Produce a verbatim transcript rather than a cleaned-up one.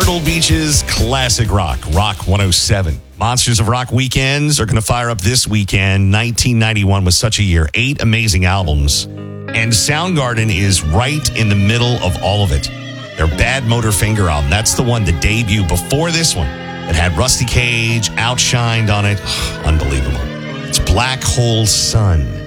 Cold Beach's classic rock, Rock one oh seven. Monsters of Rock weekends are going to fire up this weekend. nineteen ninety-one was such a year. Eight amazing albums. And Soundgarden is right in the middle of all of it. Their Bad Motor Finger album, that's the one, the debut before this one. It had Rusty Cage, Outshined on it. Unbelievable. It's Black Hole Sun.